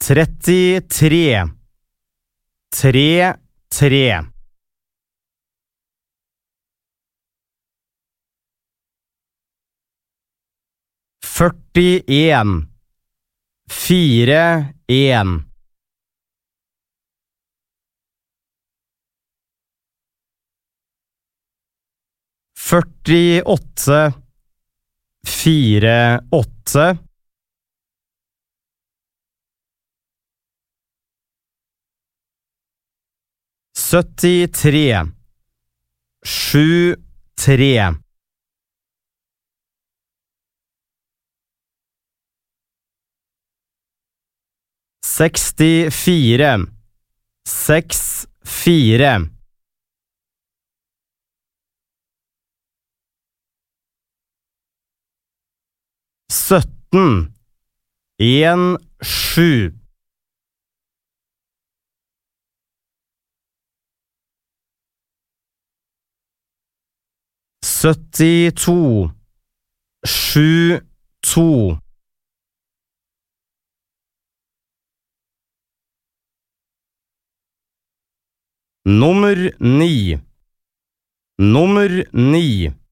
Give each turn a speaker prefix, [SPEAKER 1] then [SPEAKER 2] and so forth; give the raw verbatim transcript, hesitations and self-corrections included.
[SPEAKER 1] trettitre, tre, tre. Førtien, fire, en. Førtiåtte, fire, åtte. Syttitre, sju, tre. Sekstifire, seks, fire. Sytten, en, sju. Syttito, sju, to. Nummer ni. Nummer ni.